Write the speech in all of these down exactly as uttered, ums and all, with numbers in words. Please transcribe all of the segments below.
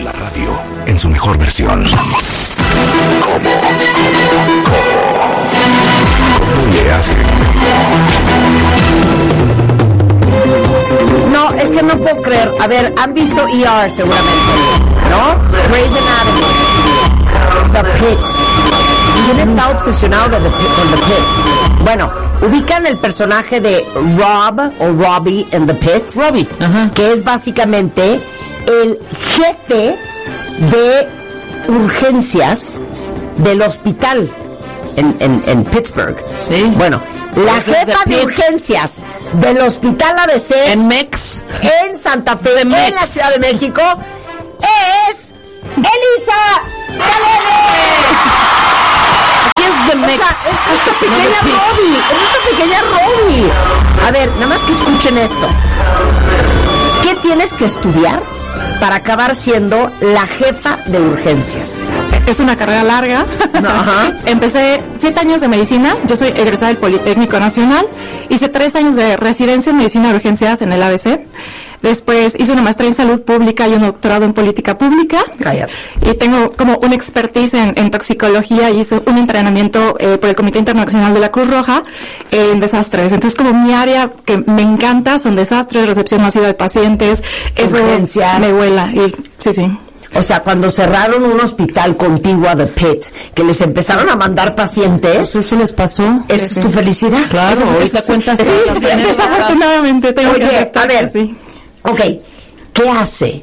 La radio en su mejor versión. ¿Cómo? ¿Cómo? ¿Cómo? ¿Cómo le hacen? No, es que no puedo creer. A ver, han visto E R seguramente, ¿no? Grey's Anatomy, The Pit. ¿Quién está obsesionado de the pit, con The Pit? Bueno, ubican el personaje de Rob o Robbie en The Pit. Robbie, ajá. Que es básicamente el jefe de urgencias del hospital en, en, en Pittsburgh. Sí. Bueno, la jefa de urgencias del hospital A B C en Mex, en Santa Fe, en la Ciudad de México, es Elisa Galele. Aquí es The Mex. O sea, es nuestra pequeña no Robbie, es nuestra pequeña Robbie. A ver, nada más que escuchen esto. ¿Qué tienes que estudiar para acabar siendo la jefa de urgencias? Es una carrera larga. Ajá. Empecé siete años de medicina. Yo soy egresada del Politécnico Nacional. Hice tres años de residencia en medicina de urgencias en el A B C. Después hice una maestría en salud pública y un doctorado en política pública. Cállate. Y tengo como una expertise en, en toxicología y hice un entrenamiento eh, por el Comité Internacional de la Cruz Roja eh, en desastres. Entonces, como mi área que me encanta son desastres, recepción masiva de pacientes, eso urgencias. Me vuela. Y, sí, sí. O sea, cuando cerraron un hospital contiguo a The Pit, que les empezaron a mandar pacientes, eso les pasó. ¿Eso sí, es tu sí. felicidad? Claro, eso, ahorita cuentas. Sí, Sí, desafortunadamente tengo Oye, que aceptar a ver, que sí. Ok, ¿qué hace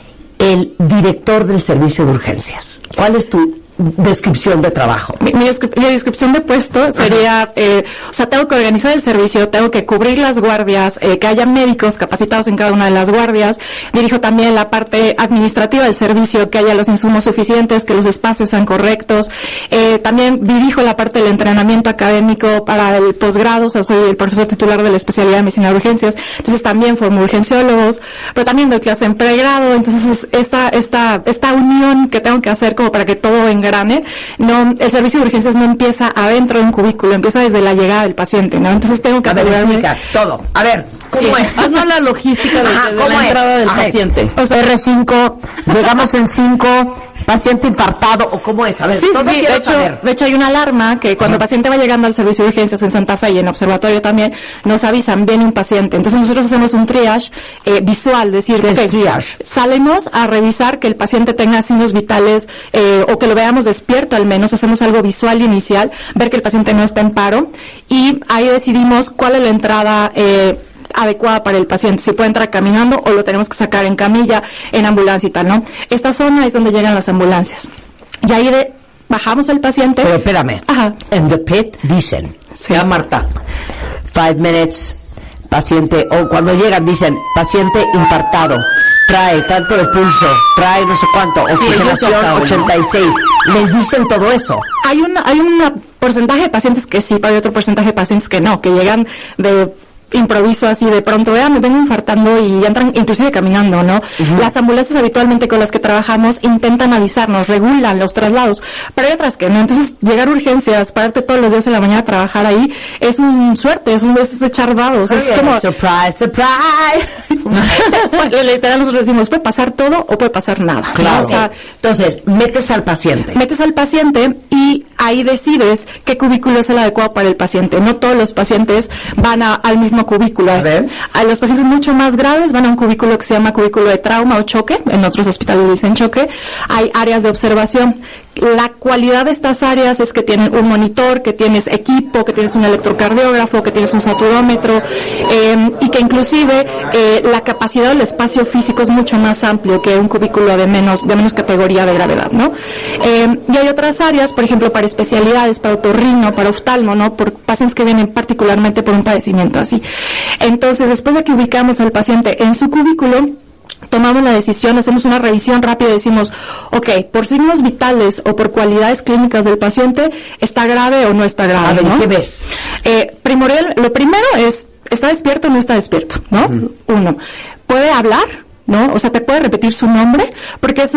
el director del servicio de urgencias? ¿Cuál es tu descripción de trabajo? Mi, mi, descri- mi descripción de puesto sería, eh, o sea, tengo que organizar el servicio, tengo que cubrir las guardias, eh, que haya médicos capacitados en cada una de las guardias, dirijo también la parte administrativa del servicio, que haya los insumos suficientes, que los espacios sean correctos, eh, también dirijo la parte del entrenamiento académico para el posgrado, o sea, soy el profesor titular de la especialidad de medicina de urgencias, entonces también formo urgenciólogos, pero también doy clase en pregrado, entonces esta, esta, esta unión que tengo que hacer como para que todo venga grande, no, el servicio de urgencias no empieza adentro de un cubículo, empieza desde la llegada del paciente, ¿no? Entonces tengo que asegurarme todo. A ver, ¿cómo sí, es? haznos la logística de, Ajá, de ¿cómo la es? entrada del Ajá. paciente. O sea, R cinco, llegamos en cinco, paciente infartado, ¿o cómo es? A ver, sí, todo sí, quiero de hecho, saber. de hecho hay una alarma que cuando el paciente va llegando al servicio de urgencias en Santa Fe y en observatorio también, nos avisan, viene un paciente. Entonces nosotros hacemos un triage eh, visual, decir, ¿Qué es okay, triage? salimos a revisar que el paciente tenga signos vitales eh, o que lo veamos despierto al menos, hacemos algo visual inicial, ver que el paciente no está en paro y ahí decidimos cuál es la entrada eh, adecuada para el paciente, si puede entrar caminando o lo tenemos que sacar en camilla, en ambulancia y tal, ¿no? Esta zona es donde llegan las ambulancias. Y ahí de, bajamos al paciente. Pero espérame, Ajá. en The Pit dicen, Sí. Ya, Marta. five minutes, paciente, o cuando llegan dicen, paciente infartado, trae tanto de pulso, trae no sé cuánto, oxigenación ellos ya saben. ochenta y seis, les dicen todo eso. Hay un hay un porcentaje de pacientes que sí, pero hay otro porcentaje de pacientes que no, que llegan de improviso así de pronto, vea, me vengo infartando y entran inclusive caminando, ¿no? Uh-huh. Las ambulancias habitualmente con las que trabajamos intentan avisarnos, regulan los traslados, pero hay otras que no. Entonces, llegar a urgencias, pararte todos los días de la mañana a trabajar ahí, es un suerte, es un es echar dados, es Oye, como... surprise, surprise. Bueno, literal nosotros decimos, puede pasar todo o puede pasar nada. Claro. ¿no? O sea, entonces, metes al paciente. metes al paciente y ahí decides qué cubículo es el adecuado para el paciente. No todos los pacientes van a, al mismo cubículo. A ver. A los pacientes mucho más graves van a un cubículo que se llama cubículo de trauma o choque. En otros hospitales le dicen choque. Hay áreas de observación. La cualidad de estas áreas es que tienen un monitor, que tienes equipo, que tienes un electrocardiógrafo, que tienes un saturómetro, eh, y que inclusive eh, la capacidad del espacio físico es mucho más amplio que un cubículo de menos de menos categoría de gravedad, ¿no? Eh, y hay otras áreas, por ejemplo, para especialidades, para otorrino, para oftalmo, ¿no? Por pacientes que vienen particularmente por un padecimiento así. Entonces, después de que ubicamos al paciente en su cubículo, tomamos la decisión, hacemos una revisión rápida y decimos, ok, por signos vitales o por cualidades clínicas del paciente, ¿está grave o no está grave? A ver, ¿no? ¿qué ves? Eh, primordial, lo primero es, ¿está despierto o no está despierto? ¿No? Uh-huh. Uno, ¿puede hablar? ¿No? O sea, ¿te puede repetir su nombre? Porque eso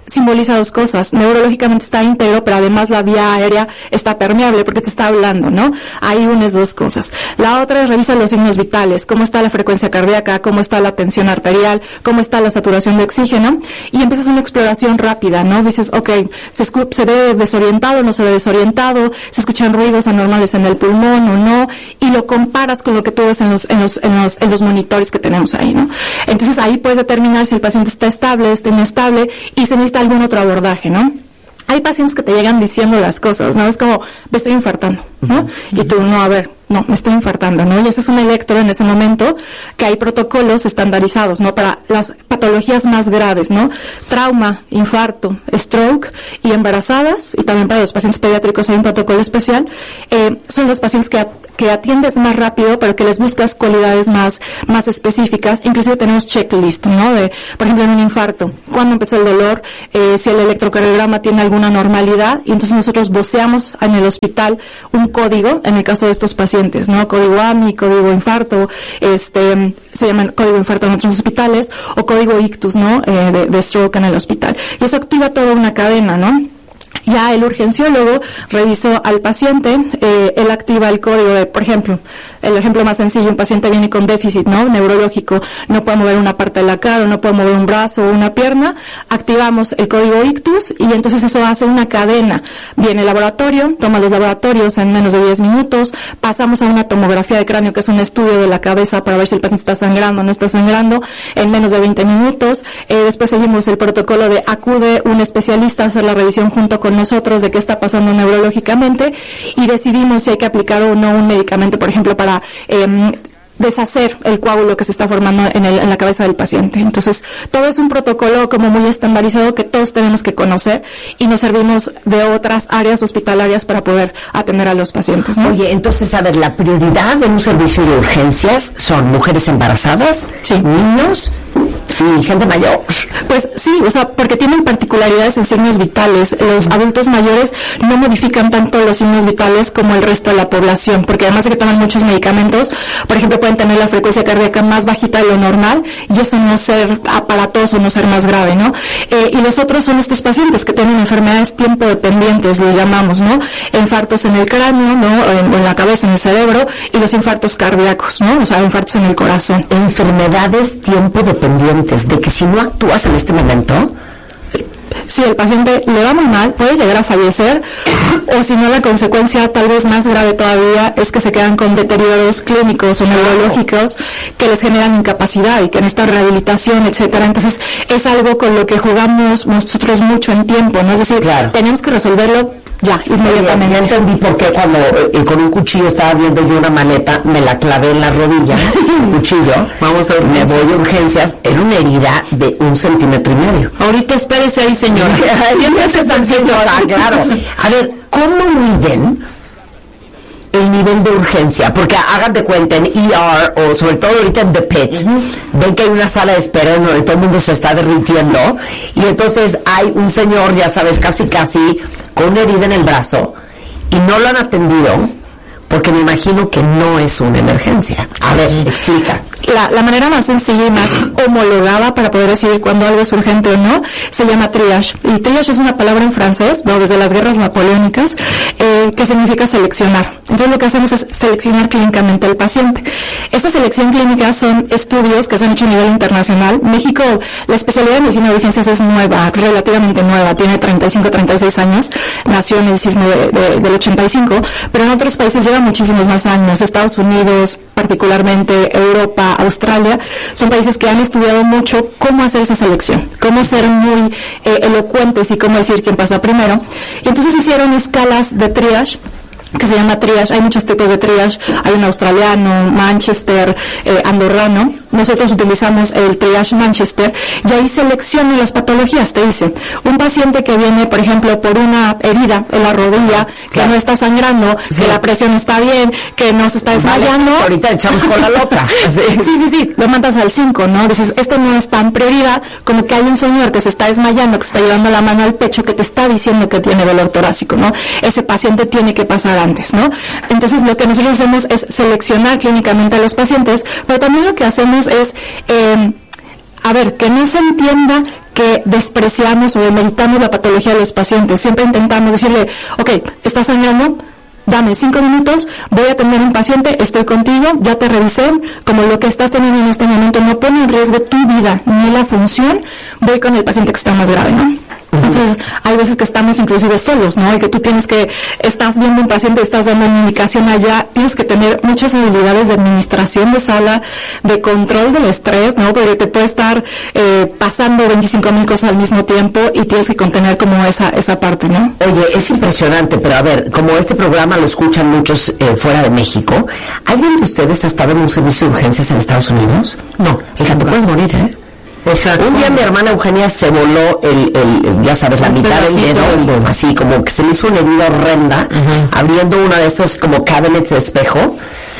simboliza dos cosas. Neurológicamente está íntegro, pero además la vía aérea está permeable porque te está hablando, ¿no? Ahí unes dos cosas. La otra es revisa los signos vitales, cómo está la frecuencia cardíaca, cómo está la tensión arterial, cómo está la saturación de oxígeno, y empiezas una exploración rápida, ¿no? Dices, ok, se, escu- se ve desorientado, no se ve desorientado, se escuchan ruidos anormales en el pulmón o no, y lo comparas con lo que tú ves en los, en los, en los, en los monitores que tenemos ahí, ¿no? Entonces ahí puedes determinar si el paciente está estable, está inestable, y se necesita algún otro abordaje, ¿no? Hay pacientes que te llegan diciendo las cosas, ¿no? Es como, me estoy infartando, ¿no? Uh-huh. Y tú, no, a ver, no, me estoy infartando, ¿no? Y ese es un electro en ese momento, que hay protocolos estandarizados, ¿no? Para las patologías más graves, ¿no? Trauma, infarto, stroke y embarazadas, y también para los pacientes pediátricos hay un protocolo especial. Eh, son los pacientes que, que atiendes más rápido, pero que les buscas cualidades más, más específicas. Inclusive tenemos checklist, ¿no? De, por ejemplo, en un infarto, cuándo empezó el dolor, eh, si el electrocardiograma tiene alguna normalidad, y entonces nosotros voceamos en el hospital un código, en el caso de estos pacientes, ¿no? Código A M I, código infarto, este, se llaman código infarto en otros hospitales, o código ictus, ¿no? Eh, de, de stroke en el hospital. Y eso activa toda una cadena, ¿no? Ya el urgenciólogo revisó al paciente, eh, él activa el código de, por ejemplo, el ejemplo más sencillo, un paciente viene con déficit, ¿no? Neurológico, no puede mover una parte de la cara, no puede mover un brazo o una pierna, activamos el código ictus y entonces eso hace una cadena. Viene el laboratorio, toma los laboratorios en menos de diez minutos, pasamos a una tomografía de cráneo, que es un estudio de la cabeza para ver si el paciente está sangrando o no está sangrando, en menos de veinte minutos, eh, después seguimos el protocolo de acude un especialista a hacer la revisión junto con nosotros de qué está pasando neurológicamente y decidimos si hay que aplicar o no un medicamento, por ejemplo, para eh, deshacer el coágulo que se está formando en, el, en la cabeza del paciente. Entonces, todo es un protocolo como muy estandarizado que todos tenemos que conocer y nos servimos de otras áreas hospitalarias para poder atender a los pacientes, ¿no? Oye, entonces, a ver, la prioridad en un servicio de urgencias son mujeres embarazadas, sí, niños y gente mayor. Pues sí, o sea, porque tienen particularidades en signos vitales. Los adultos mayores no modifican tanto los signos vitales como el resto de la población, porque además de que toman muchos medicamentos, por ejemplo, pueden tener la frecuencia cardíaca más bajita de lo normal y eso no ser aparatoso, no ser más grave, ¿no? Eh, y los otros son estos pacientes que tienen enfermedades tiempo dependientes, los llamamos, ¿no? Infartos en el cráneo, ¿no? En, en la cabeza, en el cerebro, y los infartos cardíacos, ¿no? O sea, infartos en el corazón. Enfermedades tiempo dependientes, de que si no actúas en este momento, si el paciente le va muy mal, puede llegar a fallecer, o si no, la consecuencia tal vez más grave todavía es que se quedan con deterioros clínicos o neurológicos que les generan incapacidad y que necesitan rehabilitación, etcétera. Entonces, es algo con lo que jugamos nosotros mucho en tiempo, ¿no? Es decir, claro, tenemos que resolverlo ya, inmediatamente. Ya entendí por qué cuando eh, con un cuchillo estaba viendo yo una maleta, me la clavé en la rodilla, un cuchillo, vamos a me voy a urgencias, era una herida de un centímetro y medio. Ahorita espérese ahí, señora. Siéntese, señora, claro. A ver, ¿cómo miden el nivel de urgencia? Porque hagan de cuenta, en E R o sobre todo ahorita en The Pit, uh-huh, ven que hay una sala de espera en donde todo el mundo se está derritiendo y entonces hay un señor, ya sabes, casi casi con una herida en el brazo y no lo han atendido porque me imagino que no es una emergencia. A ver, explica. La, la manera más sencilla y más homologada para poder decidir cuándo algo es urgente o no se llama triage. Y triage es una palabra en francés, bueno, desde las guerras napoleónicas, eh, que significa seleccionar. Entonces lo que hacemos es seleccionar clínicamente al paciente. Esta selección clínica son estudios que se han hecho a nivel internacional. México, la especialidad de medicina de urgencias es nueva, relativamente nueva, tiene treinta y cinco, treinta y seis años, nació en el sismo de, de, del ochenta y cinco, pero en otros países lleva muchísimos más años, Estados Unidos, particularmente Europa, Australia, son países que han estudiado mucho cómo hacer esa selección, cómo ser muy eh, elocuentes y cómo decir quién pasa primero. Y entonces hicieron escalas de triage, que se llama triage. Hay muchos tipos de triage, hay un australiano, Manchester, eh, andorrano. Nosotros utilizamos el triage Manchester y ahí selecciona las patologías. Te dice, un paciente que viene, por ejemplo, por una herida en la rodilla, que claro, no está sangrando, sí, que la presión está bien, que no se está desmayando. Vale, ahorita echamos con la loca. Sí, sí, sí, sí, lo mandas al cinco, ¿no? Dices, esto no es tan prioridad como que hay un señor que se está desmayando, que se está llevando la mano al pecho, que te está diciendo que tiene dolor torácico, ¿no? Ese paciente tiene que pasar antes, ¿no? Entonces, lo que nosotros hacemos es seleccionar clínicamente a los pacientes, pero también lo que hacemos es, eh, a ver, que no se entienda que despreciamos o demeritamos la patología de los pacientes. Siempre intentamos decirle, ok, está sangrando, dame cinco minutos, voy a atender a un paciente, estoy contigo, ya te revisé, como lo que estás teniendo en este momento no pone en riesgo tu vida ni la función, voy con el paciente que está más grave, ¿no? Entonces, hay veces que estamos inclusive solos, ¿no? Y que tú tienes que, estás viendo un paciente, estás dando una indicación allá, tienes que tener muchas habilidades de administración de sala, de control del estrés, ¿no? Porque te puede estar eh, pasando veinticinco mil cosas al mismo tiempo y tienes que contener como esa esa parte, ¿no? Oye, es impresionante, pero a ver, como este programa lo escuchan muchos eh, fuera de México, ¿alguien de ustedes ha estado en un servicio de urgencias en Estados Unidos? No, hija, te puedes morir, ¿eh? O sea, un día mi hermana Eugenia se voló el, el, el ya sabes, la mitad del dedo, así como que se le hizo una herida horrenda, uh-huh. abriendo uno de esos como cabinets de espejo,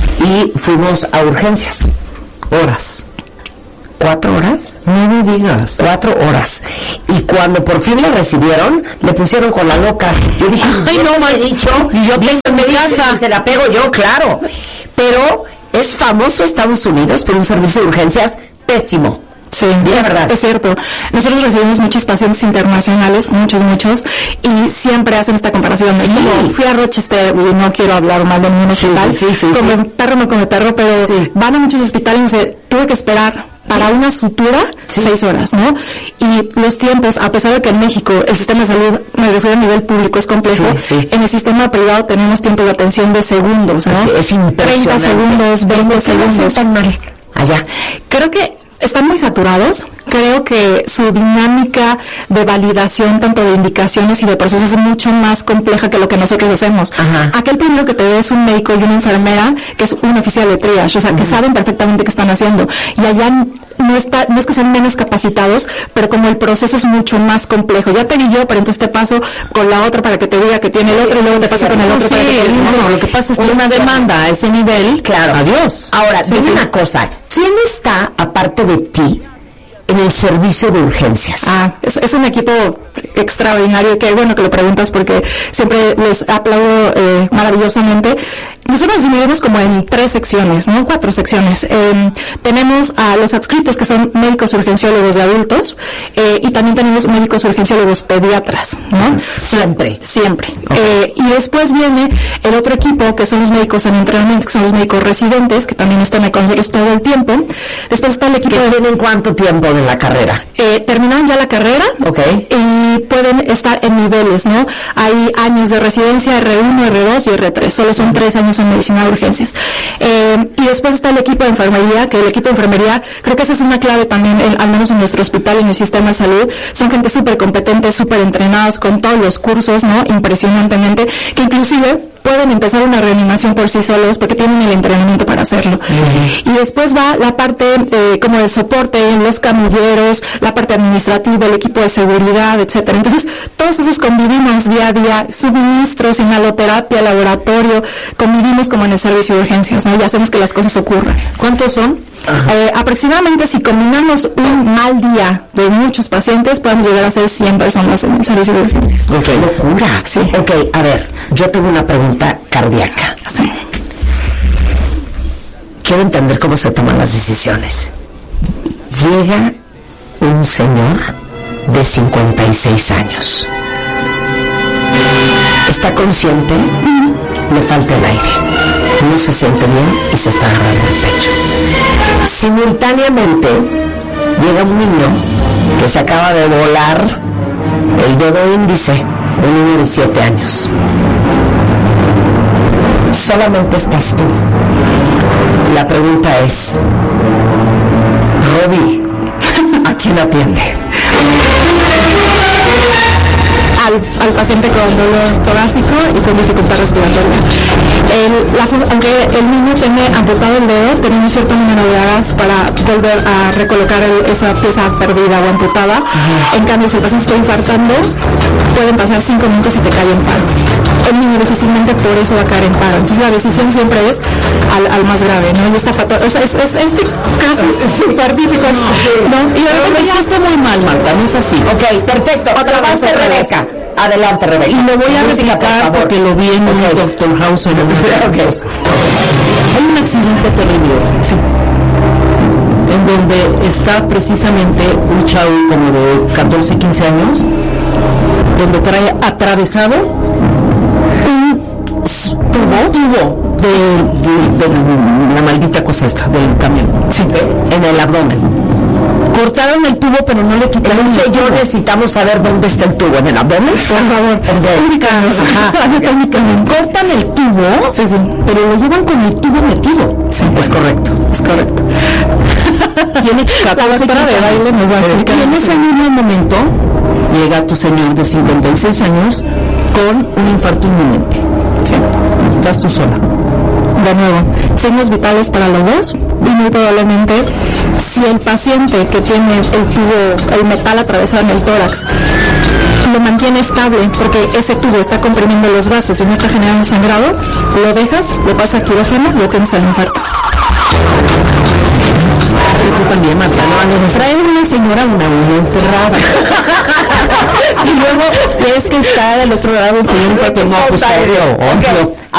y fuimos a urgencias. Horas. ¿Cuatro horas? No me digas. Cuatro horas. Y cuando por fin la recibieron, le pusieron con la loca. Yo dije, ay, no me he dicho, y yo tengo en mi casa. Se la pego yo, claro. Pero es famoso Estados Unidos por un servicio de urgencias pésimo. Sí, es, verdad. Es cierto. Nosotros recibimos muchos pacientes internacionales, muchos, muchos, y siempre hacen esta comparación. Sí. Como, fui a Rochester y no quiero hablar mal de ningún sí, hospital. Sí, sí, come sí. perro, no come perro, pero sí. van a muchos hospitales y dicen, tuve que esperar para una sutura sí. seis horas, ¿no? Y los tiempos, a pesar de que en México el sistema de salud, me refiero a nivel público, es complejo, sí, sí. en el sistema privado tenemos tiempo de atención de segundos, ¿no? Sí, es impresionante. treinta segundos, veinte segundos. Tan mal allá. Creo que están muy saturados. Creo que su dinámica de validación, tanto de indicaciones y de procesos, es mucho más compleja que lo que nosotros hacemos. Ajá. Aquel primero que te ve es un médico y una enfermera, que es un oficial de triage, o sea, uh-huh. que saben perfectamente qué están haciendo. Y allá no está, no es que sean menos capacitados, pero como el proceso es mucho más complejo. Ya te di yo, pero entonces te paso con la otra para que te diga que tiene sí, el otro, y luego te paso sí, con el otro sí, para que te diga. No, lo que pasa es que una demanda a ese nivel, claro. Adiós. Ahora, sí, dime sí. una cosa, ¿quién está, aparte de ti, en el servicio de urgencias? Ah, es, es un equipo extraordinario, que bueno que lo preguntas porque siempre les aplaudo eh, maravillosamente. Nosotros nos dividimos como en tres secciones, ¿no? Cuatro secciones. Eh, tenemos a los adscritos, que son médicos urgenciólogos de adultos, eh, y también tenemos médicos urgenciólogos pediatras, ¿no? Siempre. Siempre. Okay. Eh, y después viene el otro equipo, que son los médicos en entrenamiento, que son los médicos residentes, que también están ahí con nosotros todo el tiempo. Después está el equipo... ¿Que tienen cuánto tiempo de la carrera? Eh, terminaron ya la carrera. Ok. Y pueden estar en niveles, ¿no? Hay años de residencia, R uno, R dos y R tres. Solo son tres años en medicina de urgencias. Eh, y después está el equipo de enfermería, que el equipo de enfermería, creo que esa es una clave también, en, al menos en nuestro hospital, en el sistema de salud. Son gente súper competente, súper entrenados, con todos los cursos, ¿no? Impresionantemente, que inclusive pueden empezar una reanimación por sí solos porque tienen el entrenamiento para hacerlo. Uh-huh. Y después va la parte eh, como de soporte, los camilleros, la parte administrativa, el equipo de seguridad, etcétera. Entonces, todos esos convivimos día a día, suministros, inhaloterapia, laboratorio, convivimos como en el servicio de urgencias, ¿no? Y hacemos que las cosas ocurran. ¿Cuántos son? Eh, aproximadamente, si combinamos un mal día de muchos pacientes, podemos llegar a ser cien personas en el servicio de urgencias. ¡Qué locura! Sí. Ok, a ver, yo tengo una pregunta cardíaca. Sí. Quiero entender cómo se toman las decisiones. Llega un señor de cincuenta y seis años. Está consciente, le falta el aire, no se siente bien y se está agarrando el pecho. Simultáneamente llega un niño que se acaba de volar el dedo índice, un niño de siete años. Solamente estás tú. La pregunta es, Robbie, ¿a quién atiende? Al, al paciente con dolor torácico y con dificultad respiratoria. El, la, aunque el niño tenga amputado el dedo, tenemos cierto número de horas para volver a recolocar el, esa pieza perdida o amputada. Uh-huh. En cambio, si el paciente está infartando, pueden pasar cinco minutos y te cae en paro. El niño difícilmente por eso va a caer en paro. Entonces la decisión siempre es al, al más grave, ¿no? Y esta pato, o sea, es, es, este caso es súper difícil, ¿no? Y pero me hiciste muy mal, Marta, no es así. Ok, perfecto. Otra vez, Rebeca. Adelante, Rebeca. Y lo voy a replicar por porque lo vi en okay. un Doctor House o en okay. cosas. Hay un accidente terrible. Sí. En donde está precisamente un chavo como de catorce, quince años, donde trae atravesado un tubo, tubo de, de, de la maldita cosa esta, del camión, sí, en el abdomen. Cortaron el tubo, pero no le quitaron el tubo. Yo necesitamos saber dónde está el tubo, en el abdomen. Por favor, cortan el tubo, sí, sí, pero lo llevan con el tubo metido. Sí, es correcto, es correcto. Tiene catorce de baile, nos va a explicar. Y en ese mismo momento llega tu señor de cincuenta y seis años con un infarto inminente. Sí. Estás tú sola. De nuevo, signos vitales para los dos y muy probablemente si el paciente que tiene el tubo, el metal atravesado en el tórax, lo mantiene estable porque ese tubo está comprimiendo los vasos y no está generando sangrado, lo dejas, lo pasas a quirófano y ya tienes el infarto. Sí, tú también, Marta, no, nos trae una señora una uña enterrada. Y luego ves que está del otro lado el señor infarto. No, pues obvio, obvio.